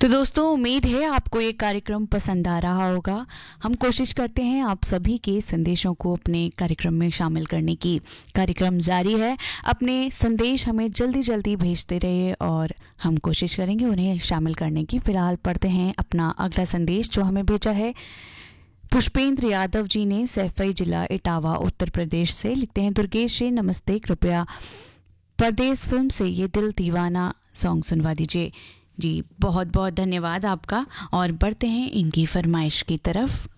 तो दोस्तों, उम्मीद है आपको ये कार्यक्रम पसंद आ रहा होगा। हम कोशिश करते हैं आप सभी के संदेशों को अपने कार्यक्रम में शामिल करने की। कार्यक्रम जारी है, अपने संदेश हमें जल्दी जल्दी भेजते रहिए और हम कोशिश करेंगे उन्हें शामिल करने की। फिलहाल पढ़ते हैं अपना अगला संदेश जो हमें भेजा है पुष्पेंद्र यादव जी ने, सैफई जिला इटावा उत्तर प्रदेश से। लिखते हैं, दुर्गेश जी नमस्ते, कृपया परदेश फिल्म से ये दिल दीवाना सॉन्ग सुनवा दीजिए। जी बहुत बहुत धन्यवाद आपका, और बढ़ते हैं इनकी फरमाइश की तरफ।